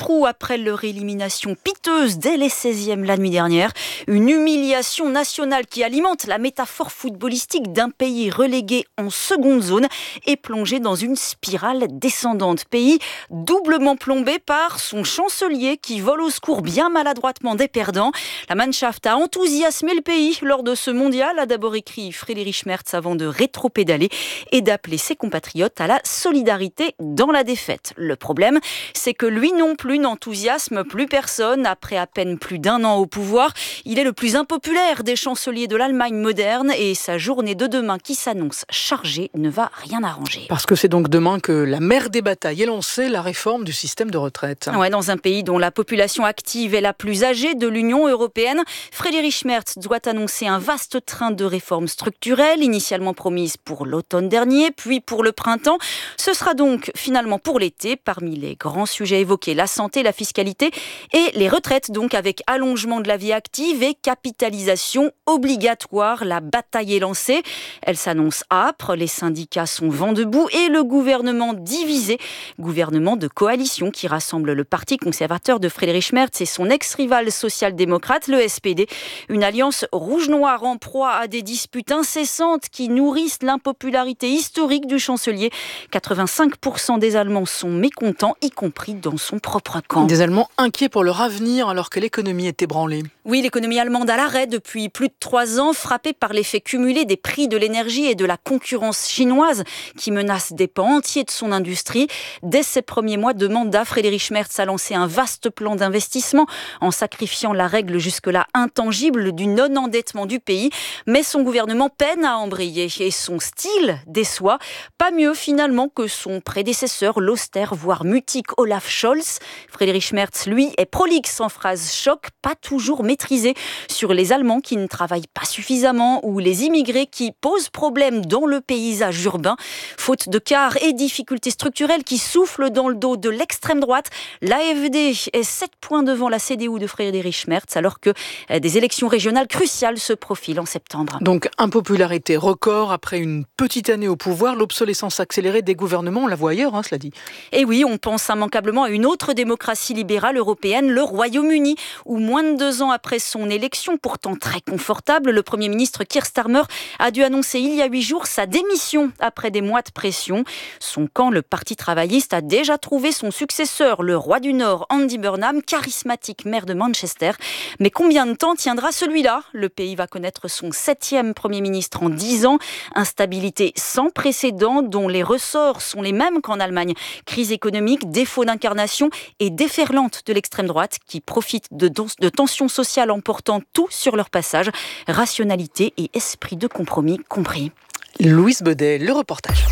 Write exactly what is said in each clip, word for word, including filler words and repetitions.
trou après leur élimination piteuse dès les seizièmes la nuit dernière. Une humiliation nationale qui alimente la métaphore footballistique d'un pays relégué en seconde zone et plongé dans une spirale descendante. Pays doublement plombé par son chancelier qui vole au secours bien maladroitement des perdants. La Mannschaft a enthousiasmé le pays lors de ce mondial, a d'abord écrit Friedrich Merz avant de rétropédaler et d'appeler ses compatriotes à la solidarité dans la défaite. Le problème, c'est que lui non plus n'enthousiasme plus personne. Après à peine plus d'un an au pouvoir, il est le plus impopulaire des chanceliers de l'Allemagne moderne et sa journée de demain qui s'annonce chargée ne va rien arranger. Parce que c'est donc demain que la mère des batailles est lancée, la réforme du système de retraite. Ouais, dans un pays dont la population active est la plus âgée de l'Union européenne, Friedrich Merz doit annoncer un vaste train de réformes structurelles, initialement promises pour l'automne dernier, puis pour le printemps. Ce sera donc finalement pour l'été. Parmi les grands sujets évoqués, la santé, la fiscalité et les retraites, donc avec allongement de la vie active et capitalisation obligatoire. La bataille est lancée. Elle s'annonce âpre. Les syndicats sont vent debout et le gouvernement divisé. Gouvernement de coalition qui rassemble le parti conservateur de Friedrich Merz et son ex-rival social-démocrate, le S P D. Une alliance rouge-noire en proie à des disputes incessantes qui nourrissent l'impopularité historique du chancelier. quatre-vingt-cinq pour cent des Allemands sont mécontents, y compris dans son propre camp. Des Allemands inquiets pour leur avenir alors que l'économie est ébranlée. Oui, l'économie allemande à l'arrêt depuis plus de trois ans, frappée par l'effet cumulé des prix de l'énergie et de la concurrence chinoise qui menace des pans entiers de son industrie. Dès ses premiers mois de mandat, Friedrich Merz a lancé un vaste plan d'investissement en sacrifiant la règle jusque-là intangible du non-endettement du pays. Mais son gouvernement peine à embrayer et son style déçoit. Pas mieux finalement que son prédécesseur, l'austère voire mutique Olaf Scholz. Friedrich Merz, lui, est prolixe en phrases choc, pas toujours maîtrisé sur les Allemands qui ne travaillent pas suffisamment ou les immigrés qui posent problème dans le paysage urbain. Faute de quart et difficultés structurelles qui soufflent dans le dos de l'extrême droite, l'A F D est sept points devant la C D U de Friedrich Merz alors que des élections régionales cruciales se profilent en septembre. Donc impopularité record après une petite année au pouvoir, l'obsolescence accélérée des gouvernements, on la voit ailleurs, hein, cela dit. Et oui, on pense immanquablement à une autre démocratie libérale européenne, le Royaume-Uni, où moins de deux ans après son élection, pourtant très confortable, le Premier ministre Keir Starmer a dû annoncer il y a huit jours sa démission après des mois de pression. Son camp, le Parti travailliste, a déjà trouvé son successeur, le roi du Nord, Andy Burnham, charismatique maire de Manchester. Mais combien de temps tiendra celui-là ? Le pays va connaître son septième Premier ministre en dix ans. Instabilité sans précédent dont les ressorts sont les mêmes qu'en Allemagne. Crise économique, défaut d'incarnation et déferlante de l'extrême droite qui profite de, de tensions sociales emportant tout sur leur passage. Rationalité et esprit de compromis compris. Louise Baudet, le reportage.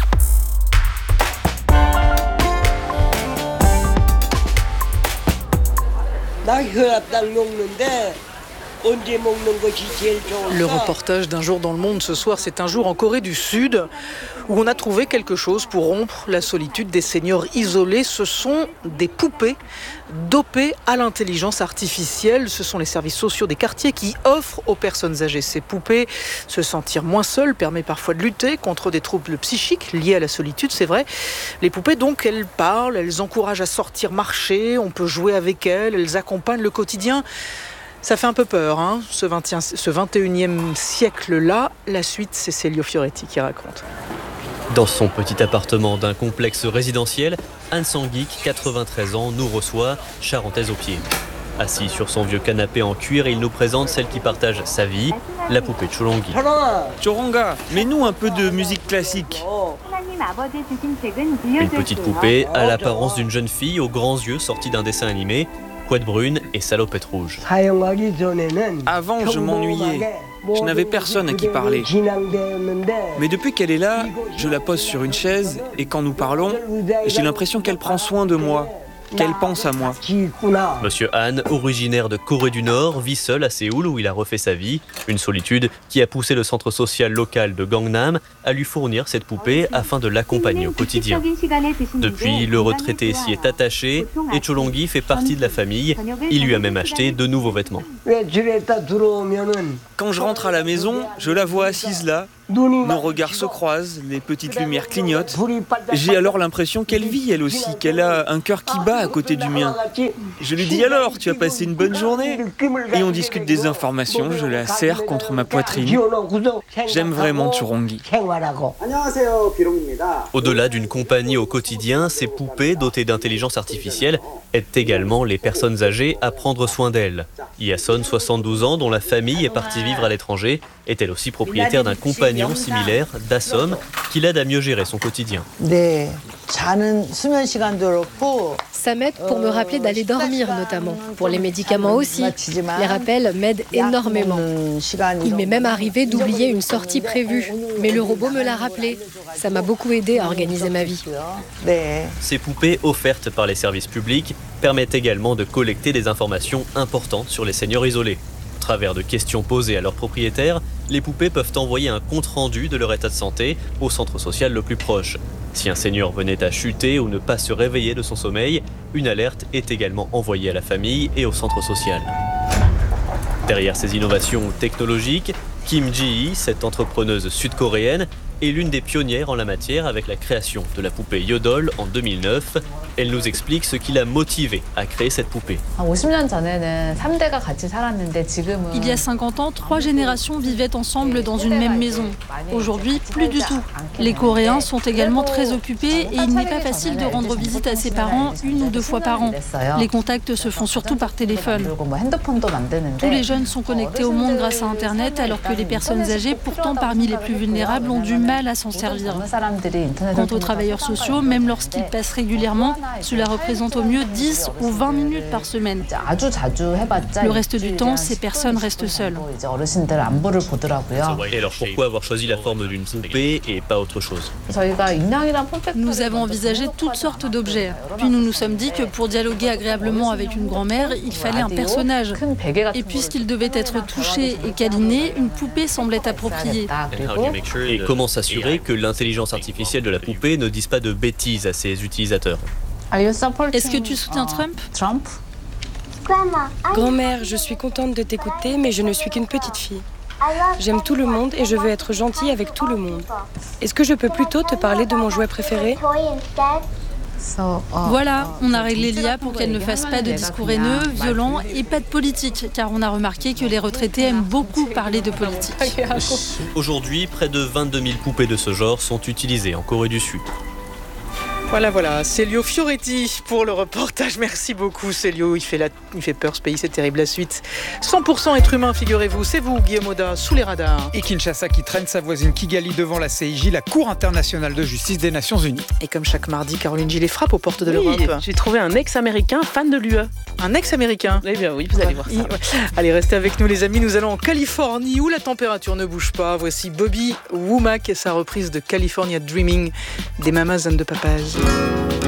Le reportage d'un jour dans le monde ce soir, c'est un jour en Corée du Sud où on a trouvé quelque chose pour rompre la solitude des seniors isolés. Ce sont des poupées dopées à l'intelligence artificielle. Ce sont les services sociaux des quartiers qui offrent aux personnes âgées ces poupées. Se sentir moins seul permet parfois de lutter contre des troubles psychiques liés à la solitude, c'est vrai. Les poupées, donc, elles parlent, elles encouragent à sortir marcher, on peut jouer avec elles, elles accompagnent le quotidien. Ça fait un peu peur, hein, ce, vingtième, ce vingt et unième siècle-là. La suite, c'est Célio Fioretti qui raconte. Dans son petit appartement d'un complexe résidentiel, Anne Sanguic, quatre-vingt-treize ans, nous reçoit, charentaise aux pieds. Assis sur son vieux canapé en cuir, il nous présente celle qui partage sa vie, la poupée Cholongi. Choronga, mets-nous un peu de musique classique. Une petite poupée à l'apparence d'une jeune fille aux grands yeux sortie d'un dessin animé, couette brune et salopette rouge. Avant, je m'ennuyais. Je n'avais personne à qui parler. Mais depuis qu'elle est là, je la pose sur une chaise et quand nous parlons, j'ai l'impression qu'elle prend soin de moi, qu'elle pense à moi. Monsieur Han, originaire de Corée du Nord, vit seul à Séoul où il a refait sa vie. Une solitude qui a poussé le centre social local de Gangnam à lui fournir cette poupée afin de l'accompagner au quotidien. Depuis, le retraité s'y est attaché et Cholongi fait partie de la famille. Il lui a même acheté de nouveaux vêtements. Quand je rentre à la maison, je la vois assise là, Nos regards se croisent, les petites lumières clignotent. J'ai alors l'impression qu'elle vit, elle aussi, qu'elle a un cœur qui bat à côté du mien. Je lui dis alors, tu as passé une bonne journée? Et on discute des informations, je la serre contre ma poitrine. J'aime vraiment Tsurongi. Au-delà d'une compagnie au quotidien, ces poupées dotées d'intelligence artificielle aident également les personnes âgées à prendre soin d'elles. Yason, soixante-douze ans, dont la famille est partie vivre à l'étranger, est elle aussi propriétaire d'un compagnon similaire, Dasom, qui l'aide à mieux gérer son quotidien. Ça m'aide pour me rappeler d'aller dormir notamment, pour les médicaments aussi. Les rappels m'aident énormément. Il m'est même arrivé d'oublier une sortie prévue, mais le robot me l'a rappelé. Ça m'a beaucoup aidé à organiser ma vie. Ces poupées offertes par les services publics permettent également de collecter des informations importantes sur les seniors isolés. Au travers de questions posées à leurs propriétaires, les poupées peuvent envoyer un compte-rendu de leur état de santé au centre social le plus proche. Si un senior venait à chuter ou ne pas se réveiller de son sommeil, une alerte est également envoyée à la famille et au centre social. Derrière ces innovations technologiques, Kim Ji-hee, cette entrepreneuse sud-coréenne, est l'une des pionnières en la matière avec la création de la poupée Yodol en deux mille neuf. Elle nous explique ce qui l'a motivée à créer cette poupée. Il y a cinquante ans, trois générations vivaient ensemble dans une même maison. Aujourd'hui, plus du tout. Les Coréens sont également très occupés et il n'est pas facile de rendre visite à ses parents une ou deux fois par an. Les contacts se font surtout par téléphone. Tous les jeunes sont connectés au monde grâce à Internet, alors que les personnes âgées, pourtant parmi les plus vulnérables, ont du mal à s'en servir. Quant aux travailleurs sociaux, même lorsqu'ils passent régulièrement, cela représente au mieux dix ou vingt minutes par semaine. Le reste du temps, ces personnes restent seules. Et alors pourquoi avoir choisi la forme d'une poupée et pas autre chose? Nous avons envisagé toutes sortes d'objets. Puis nous nous sommes dit que pour dialoguer agréablement avec une grand-mère, il fallait un personnage. Et puisqu'il devait être touché et câliné, une poupée semblait appropriée. Et comment s'assurer que l'intelligence artificielle de la poupée ne dise pas de bêtises à ses utilisateurs? Est-ce que tu soutiens Trump? Grand-mère, je suis contente de t'écouter, mais je ne suis qu'une petite fille. J'aime tout le monde et je veux être gentille avec tout le monde. Est-ce que je peux plutôt te parler de mon jouet préféré? Voilà, on a réglé l'I A pour qu'elle ne fasse pas de discours haineux, violents et pas de politique, car on a remarqué que les retraités aiment beaucoup parler de politique. Aujourd'hui, près de vingt-deux mille poupées de ce genre sont utilisées en Corée du Sud. Voilà, voilà, Célio Fioretti pour le reportage. Merci beaucoup, Célio. Il fait, la... Il fait peur, ce pays, c'est terrible. La suite, cent pour cent être humain, figurez-vous. C'est vous, Guillaume Oda, sous les radars. Et Kinshasa qui traîne sa voisine Kigali devant la C I J, la Cour internationale de justice des Nations Unies. Et comme chaque mardi, Caroline Gillet frappe aux portes de oui, l'Europe. J'ai trouvé un ex-américain fan de l'U E. Un ex-américain? Eh bien oui, vous allez voir ça. Allez, restez avec nous, les amis. Nous allons en Californie, où la température ne bouge pas. Voici Bobby Womack et sa reprise de California Dreaming des Mamas and the Papas.